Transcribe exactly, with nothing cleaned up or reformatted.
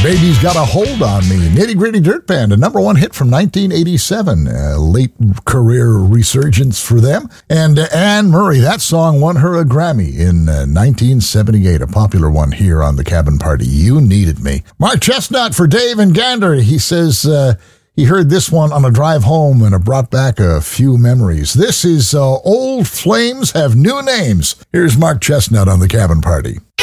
Baby's Got a Hold on Me. Nitty Gritty Dirt Band, a number one hit from nineteen eighty-seven. A late career resurgence for them. And uh, Anne Murray, that song won her a Grammy in uh, nineteen seventy-eight, a popular one here on the Cabin Party. You Needed Me. Mark Chestnut for Dave and Gander. He says uh, he heard this one on a drive home and it brought back a few memories. This is uh, Old Flames Have New Names. Here's Mark Chestnut on the Cabin Party.